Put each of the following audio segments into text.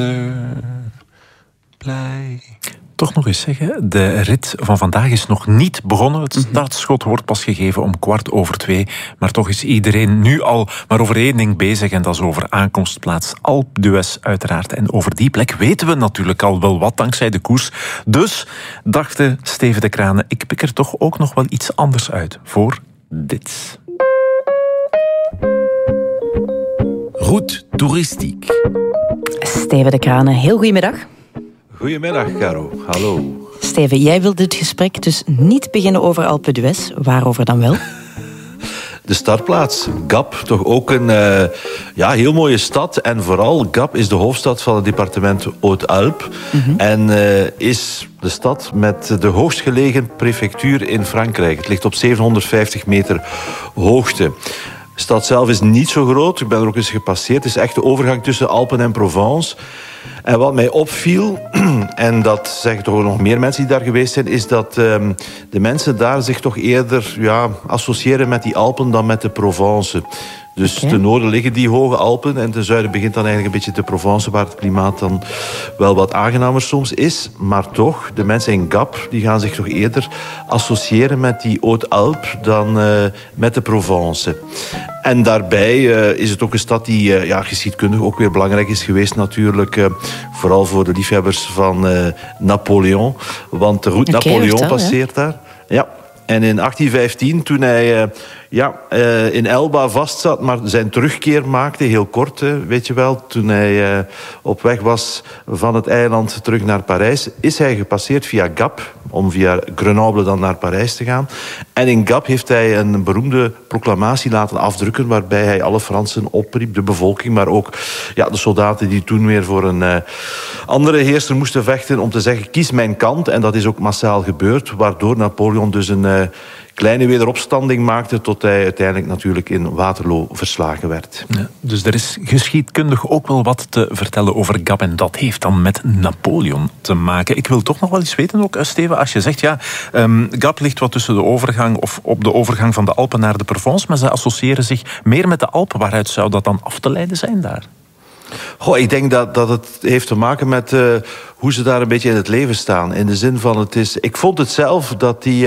Blij. Toch nog eens zeggen, de rit van vandaag is nog niet begonnen. Het startschot wordt pas gegeven om 2:15. Maar toch is iedereen nu al maar over één ding bezig. En dat is over aankomstplaats Alpe d'Huez uiteraard. En over die plek weten we natuurlijk al wel wat dankzij de koers. Dus dachten Steven de Kranen, ik pik er toch ook nog wel iets anders uit voor dit. Route toeristiek. Steven de Kranen, heel goedemiddag. Goedemiddag, Caro. Hallo. Steven, jij wil dit gesprek dus niet beginnen over Alpe d'Huez. Waarover dan wel? De startplaats, Gap, toch ook een heel mooie stad. En vooral, Gap is de hoofdstad van het departement Haute-Alpes. En is de stad met de hoogstgelegen prefectuur in Frankrijk. Het ligt op 750 meter hoogte. De stad zelf is niet zo groot. Ik ben er ook eens gepasseerd. Het is echt de overgang tussen Alpen en Provence. En wat mij opviel, en dat zeggen toch nog meer mensen die daar geweest zijn, is dat de mensen daar zich toch eerder associëren met die Alpen dan met de Provence. Dus ten noorden liggen die hoge Alpen en ten zuiden begint dan eigenlijk een beetje de Provence, waar het klimaat dan wel wat aangenamer soms is. Maar toch, de mensen in Gap die gaan zich toch eerder associëren met die Haute-Alpes dan met de Provence. En daarbij is het ook een stad die geschiedkundig ook weer belangrijk is geweest natuurlijk. Vooral voor de liefhebbers van Napoleon. Want de route Napoleon passeert daar. Ja. En in 1815, toen hij in Elba vastzat, maar zijn terugkeer maakte, heel kort, weet je wel. Toen hij op weg was van het eiland terug naar Parijs, is hij gepasseerd via Gap, om via Grenoble dan naar Parijs te gaan. En in Gap heeft hij een beroemde proclamatie laten afdrukken, waarbij hij alle Fransen opriep, de bevolking, maar ook de soldaten die toen weer voor een andere heerser moesten vechten, om te zeggen, kies mijn kant. En dat is ook massaal gebeurd, waardoor Napoleon dus een kleine wederopstanding maakte, tot hij uiteindelijk natuurlijk in Waterloo verslagen werd. Ja, dus er is geschiedkundig ook wel wat te vertellen over Gap, en dat heeft dan met Napoleon te maken. Ik wil toch nog wel eens weten ook, Steven, als je zegt, Gap ligt wat tussen de overgang, of op de overgang van de Alpen naar de Provence, maar ze associëren zich meer met de Alpen. Waaruit zou dat dan af te leiden zijn daar? Goh, ik denk dat het heeft te maken met hoe ze daar een beetje in het leven staan. In de zin van, ik vond het zelf dat die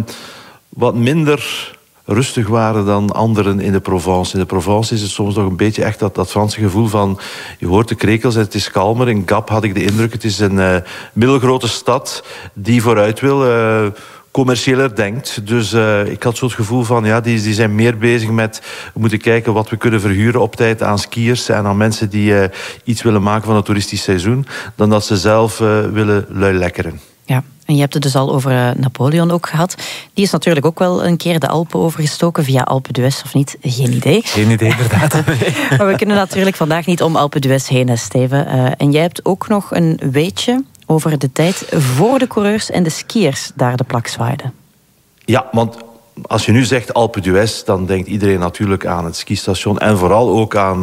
wat minder rustig waren dan anderen in de Provence. In de Provence is het soms nog een beetje echt dat Franse gevoel van, je hoort de krekels en het is kalmer. In Gap had ik de indruk, het is een middelgrote stad die vooruit wil, commerciëler denkt. Dus ik had zo het gevoel van, die zijn meer bezig met, we moeten kijken wat we kunnen verhuren op tijd aan skiers en aan mensen die iets willen maken van het toeristisch seizoen, dan dat ze zelf willen luilekkeren. Ja, en je hebt het dus al over Napoleon ook gehad. Die is natuurlijk ook wel een keer de Alpen overgestoken, via Alpe d'Huez of niet, geen idee. Geen idee, inderdaad. Maar we kunnen natuurlijk vandaag niet om Alpe d'Huez heen, Steven. En jij hebt ook nog een weetje over de tijd voor de coureurs en de skiers daar de plak zwaaiden. Ja, want als je nu zegt Alpe d'Huez, dan denkt iedereen natuurlijk aan het skistation en vooral ook aan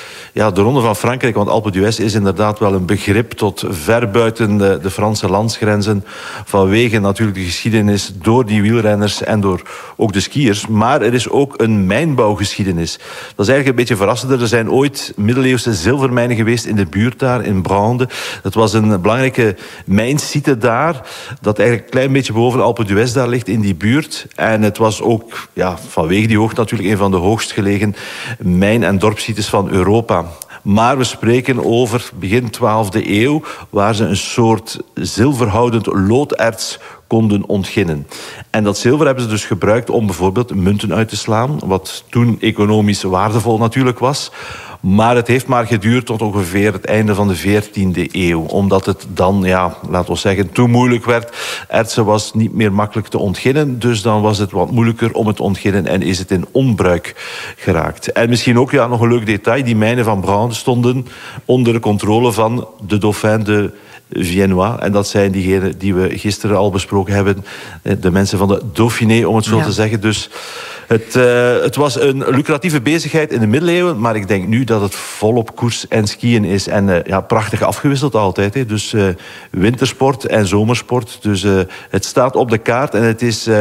de Ronde van Frankrijk, want Alpe d'Huez is inderdaad wel een begrip tot ver buiten de Franse landsgrenzen, vanwege natuurlijk de geschiedenis door die wielrenners en door ook de skiers. Maar er is ook een mijnbouwgeschiedenis. Dat is eigenlijk een beetje verrassender. Er zijn ooit middeleeuwse zilvermijnen geweest in de buurt daar, in Brande. Het was een belangrijke mijnsite daar, dat eigenlijk een klein beetje boven Alpe d'Huez daar ligt, in die buurt. En het was ook, vanwege die hoogte natuurlijk, een van de hoogst gelegen mijn- en dorpssites van Europa. Maar we spreken over begin 12e eeuw, waar ze een soort zilverhoudend looderts konden ontginnen. En dat zilver hebben ze dus gebruikt om bijvoorbeeld munten uit te slaan, wat toen economisch waardevol natuurlijk was. Maar het heeft maar geduurd tot ongeveer het einde van de 14e eeuw. Omdat het dan, laten we zeggen, te moeilijk werd. Ertsen was niet meer makkelijk te ontginnen. Dus dan was het wat moeilijker om het te ontginnen en is het in onbruik geraakt. En misschien ook nog een leuk detail. Die mijnen van Brande stonden onder de controle van de Dauphin de Viennois. En dat zijn diegenen die we gisteren al besproken hebben. De mensen van de Dauphiné, om het zo te zeggen. Dus het was een lucratieve bezigheid in de middeleeuwen, maar ik denk nu dat het volop koers en skiën is. En prachtig afgewisseld altijd. Hè. Dus wintersport en zomersport. Dus het staat op de kaart en het is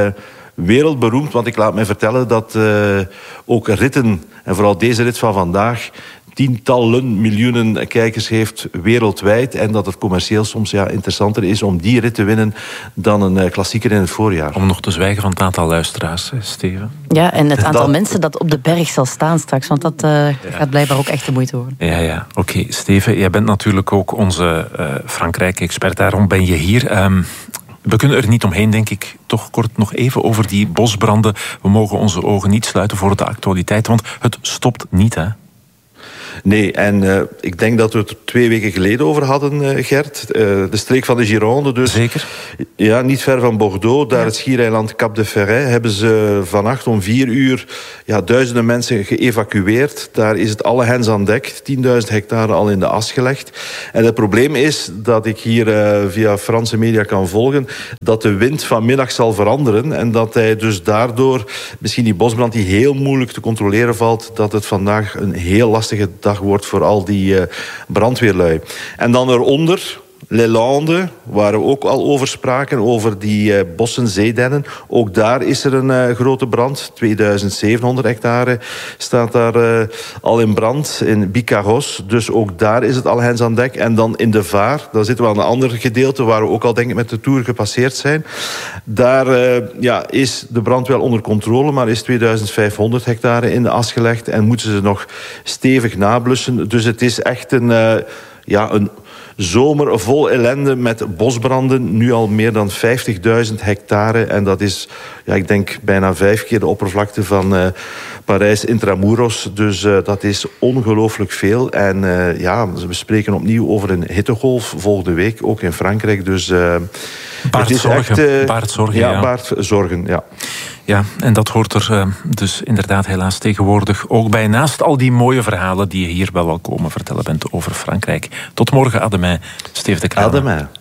wereldberoemd. Want ik laat mij vertellen dat ook ritten, en vooral deze rit van vandaag, tientallen miljoenen kijkers heeft wereldwijd. En dat het commercieel soms interessanter is om die rit te winnen dan een klassieker in het voorjaar. Om nog te zwijgen van het aantal luisteraars, Steven. Ja, en het aantal mensen dat op de berg zal staan straks. Want dat gaat blijkbaar ook echt de moeite worden. Ja. Oké, Steven, jij bent natuurlijk ook onze Frankrijk-expert. Daarom ben je hier. We kunnen er niet omheen, denk ik. Toch kort nog even over die bosbranden. We mogen onze ogen niet sluiten voor de actualiteit, want het stopt niet, hè? Nee, en ik denk dat we het er 2 weken geleden over hadden, Gert. De streek van de Gironde dus. Zeker. Ja, niet ver van Bordeaux, daar het schiereiland Cap de Ferret, hebben ze vannacht om 4 uur duizenden mensen geëvacueerd. Daar is het alle hens aan dek. 10.000 hectare al in de as gelegd. En het probleem is dat ik hier via Franse media kan volgen dat de wind vanmiddag zal veranderen en dat hij dus daardoor misschien die bosbrand die heel moeilijk te controleren valt, dat het vandaag een heel lastige dag wordt voor al die brandweerlui. En dan eronder Les Landes, waar we ook al over spraken, over die bossen, zeedennen. Ook daar is er een grote brand. 2700 hectare staat daar al in brand, in Bicarros. Dus ook daar is het al hens aan dek. En dan in de Vaar, daar zitten we aan een ander gedeelte, waar we ook al denk ik met de Tour gepasseerd zijn. Daar is de brand wel onder controle, maar is 2500 hectare in de as gelegd en moeten ze nog stevig nablussen. Dus het is echt een zomer vol ellende met bosbranden. Nu al meer dan 50.000 hectare. En dat is, ik denk, bijna 5 keer de oppervlakte van Parijs Intramuros. Dus dat is ongelooflijk veel. En we spreken opnieuw over een hittegolf volgende week, ook in Frankrijk. Dus baart zorgen. Baart zorgen, ja. Ja, en dat hoort er dus inderdaad helaas tegenwoordig ook bij. Naast al die mooie verhalen die je hier wel komen vertellen bent over Frankrijk. Tot morgen, à demain, Steve de Kramer. À demain.